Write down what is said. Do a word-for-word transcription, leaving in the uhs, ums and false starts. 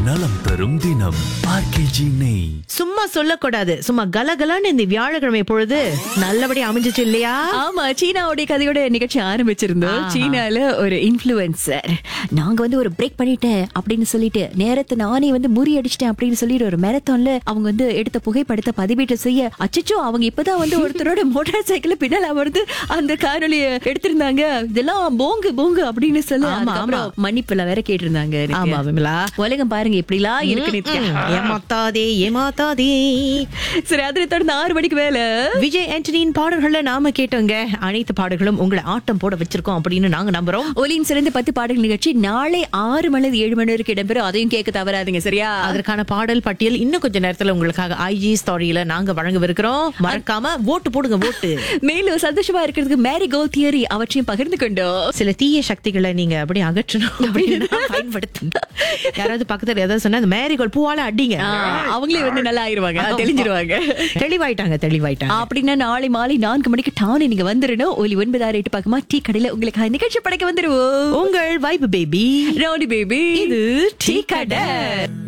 நலம் தரும் தினம் ஆர்கேஜி நெய். சும்மா சொல்லக்கூடாது, சும்மா கலகலான்னு இந்த வியாழக்கிழமை பொழுது நல்லபடியா அமைஞ்சிச்சு இல்லையா? ஆமா, சீனாவுடைய கதையோட நிகழ்ச்சி ஆரம்பிச்சிருந்தோம். சீனால ஒரு இன்ஃப்ளூயன்சர் நாங்க வந்து ஒரு பிரேக் பண்ணிட்டேன் அப்படின்னு சொல்லிட்டு நேரத்தை நானே வந்து முறியடிச்சிட்டேன் அப்படின்னு சொல்லிட்டு ஒரு மேரத்தான்ல அவங்க வந்து எடுத்த புகைப்படத்தை பதிவேற்றம் செய்ய, அச்சச்சோ அவங்க இப்பதான் வந்து ஒருத்தரோட மோட்டார் சைக்கிள் பின்னால் அமர்ந்து அந்த காணொலியை எடுத்திருந்தாங்க. இதெல்லாம் போங்கு போங்கு அப்படின்னு சொல்லி அதுக்கப்புறம் மன்னிப்புல வேற கேட்டிருந்தாங்க. ஆமா விமலா, உலகம் பாருங்க இப்படிலாம் இருக்கு. ஏமாத்தாதே ஏமாத்தாதே. சரி, அதனை தொடர்ந்து ஆறு மணிக்கு மேல விஜய் ஆண்டனியின் பாடல்களை நாம கேட்டோங்க. அனைத்து பாடல்களும் உங்களை ஆட்டம் போட வச்சிருக்கோம் அப்படின்னு நாங்க நம்புறோம். ஒலியின் சிறந்த பத்து பாடல் நிகழ்ச்சி நாளை ஆறு மணி ஏழு மணி வரைக்கும் இடம்பெறும். அதையும் கேட்க தவறாதீங்க, சரியா? அதற்கான பாடல் பட்டியல் இன்னும் கொஞ்ச நேரத்துல உங்களுக்காக ஐஜி ஸ்டோரியில நாங்க வழங்கவிருக்கிறோம். மறக்காம ஓட்டு போடுங்க, ஓட்டு. மேலும் சந்தோஷமா இருக்கிறதுக்கு மேரி கோ தியரி அவற்றையும் பகிர்ந்து கொண்டோம். சில தீய சக்திகளை நீங்க அப்படி அகற்றணும் அப்படின்னு பயன்படுத்துங்க. யாராவது பக்கத்துல ஏதாவது சொன்னா மேரிகோல் பூவால அடிங்க, அவங்களே வந்து நல்லா ஆயிருவாங்க, தெளிஞ்சிருவாங்க. தெளிவாயிட்டாங்க தெளிவாயிட்டாங்க அப்படின்னா நாளை மாலை நான்கு மணிக்கு டானே நீங்க வந்துடணும். ஒலி ஒன்பது ஆறு எட்டு பக்கமா டீ கடையில உங்களுக்கு நிகழ்ச்சி படைக்க வந்துருவோம். உங்கள் வைப் பேபி ரவுடி பேபி, இது டீ கடை.